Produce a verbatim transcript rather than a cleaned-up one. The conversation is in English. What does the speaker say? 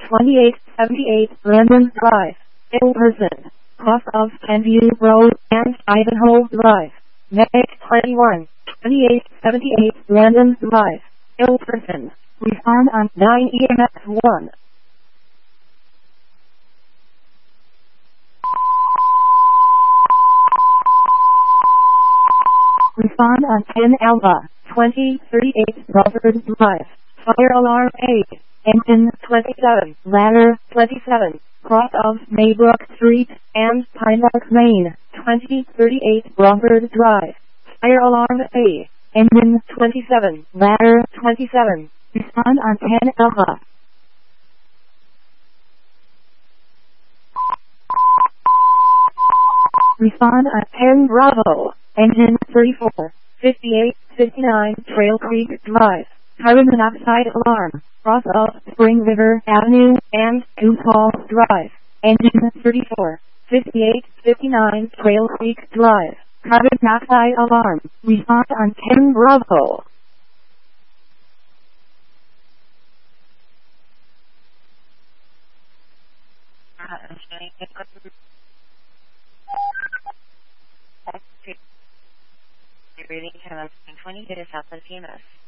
twenty-eight seventy-eight London Drive, Ilverson, cross of Kenview Road and Ivanhoe Drive. Next twenty-one twenty-eight seventy-eight London Drive, Ilverson. Respond on nine E M S one. Respond on ten Alpha, twenty thirty-eight Robert Drive. Fire alarm eight. Engine twenty-seven. Ladder twenty-seven. Cross of Maybrook Street and Pinewood Lane, twenty thirty-eight Robert Drive. Fire alarm eight. Engine twenty-seven. Ladder twenty-seven. Respond on ten Alpha. Respond on ten Bravo. Engine thirty-four. fifty-eight fifty-nine Trail Creek Drive. Carbon monoxide alarm. Cross of Spring River Avenue and Goose Hall Drive. Engine thirty-four. fifty-eight fifty-nine Trail Creek Drive. Carbon monoxide alarm. Respond on ten Bravo. Breathing time of twenty to Southwest E M S.